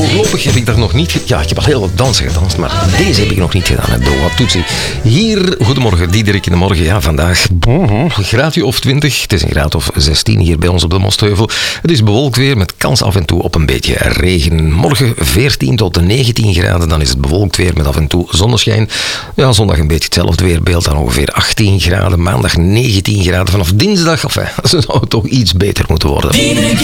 Voorlopig heb ik daar nog niet... Ja, ik heb al heel wat dansen gedanst, maar deze heb ik nog niet gedaan. Hè. Doa Tootsie. Hier, goedemorgen, Diederik in de morgen. Ja, vandaag een graadje of 20. Het is een graad of 16 hier bij ons op de Mostheuvel. Het is bewolkt weer met kans af en toe op een beetje regen. Morgen 14 tot 19 graden, dan is het bewolkt weer met af en toe zonneschijn. Ja, zondag een beetje hetzelfde weerbeeld, dan ongeveer 18 graden. Maandag 19 graden. Vanaf dinsdag, zou het toch iets beter moeten worden.